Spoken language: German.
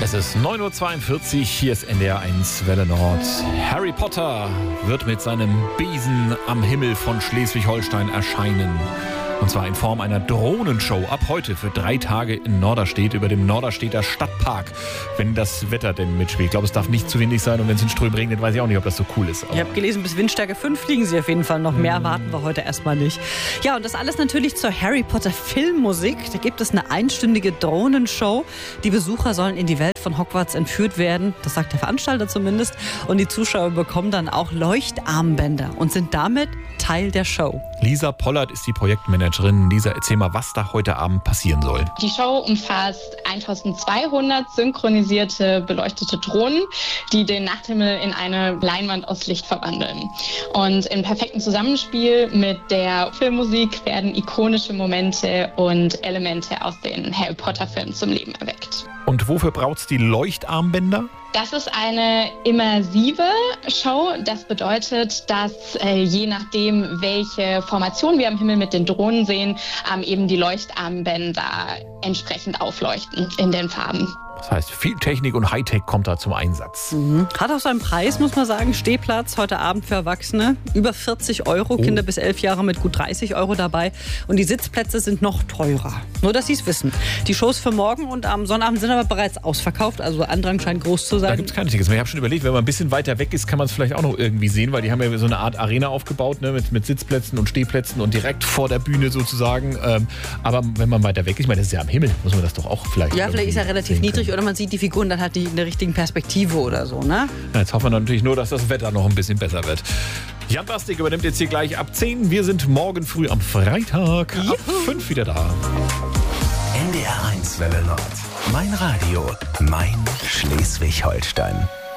Es ist 9.42 Uhr, hier ist NDR1 Welle Nord. Harry Potter wird mit seinem Besen am Himmel von Schleswig-Holstein erscheinen. Und zwar in Form einer Drohnenshow ab heute für 3 Tage in Norderstedt über dem Norderstedter Stadtpark, wenn das Wetter denn mitspielt. Ich glaube, es darf nicht zu windig sein und wenn es in Strömen regnet, weiß ich auch nicht, ob das so cool ist. Ich habe gelesen, bis Windstärke 5 fliegen sie auf jeden Fall noch. Mehr erwarten wir heute erstmal nicht. Ja, und das alles natürlich zur Harry Potter Filmmusik. Da gibt es eine einstündige Drohnenshow. Die Besucher sollen in die Welt von Hogwarts entführt werden. Das sagt der Veranstalter zumindest. Und die Zuschauer bekommen dann auch Leuchtarmbänder und sind damit Teil der Show. Lisa Pollard ist die Projektmanagerin. Lisa, erzähl mal, was da heute Abend passieren soll. Die Show umfasst 1200 synchronisierte, beleuchtete Drohnen, die den Nachthimmel in eine Leinwand aus Licht verwandeln. Und im perfekten Zusammenspiel mit der Filmmusik werden ikonische Momente und Elemente aus den Harry Potter-Filmen zum Leben erweckt. Und wofür braucht's die Leuchtarmbänder? Das ist eine immersive Show. Das bedeutet, dass je nachdem, welche Formation wir am Himmel mit den Drohnen sehen, eben die Leuchtarmbänder entsprechend aufleuchten in den Farben. Das heißt, viel Technik und Hightech kommt da zum Einsatz. Hat auch seinen Preis, muss man sagen. Stehplatz heute Abend für Erwachsene. Über 40 €. Kinder bis 11 Jahre mit gut 30 € dabei. Und die Sitzplätze sind noch teurer. Nur, dass Sie es wissen. Die Shows für morgen und am Sonnabend sind aber bereits ausverkauft. Also Andrang scheint groß zu sein. Da gibt es kein Tickets mehr. Ich habe schon überlegt, wenn man ein bisschen weiter weg ist, kann man es vielleicht auch noch irgendwie sehen, weil die haben ja so eine Art Arena aufgebaut, ne, mit Sitzplätzen und Stehplätzen und direkt vor der Bühne sozusagen. Aber wenn man weiter weg ist, ich meine, das ist ja am Himmel, muss man das doch auch vielleicht. Ja, vielleicht ist er relativ niedrig oder man sieht die Figuren dann halt in der richtigen Perspektive oder so, ne? Ja, jetzt hoffen wir natürlich nur, dass das Wetter noch ein bisschen besser wird. Jan Bastik übernimmt jetzt hier gleich ab 10. Wir sind morgen früh am Freitag ab 5 wieder da. NDR1 Welle Nord. Mein Radio, mein Schleswig-Holstein.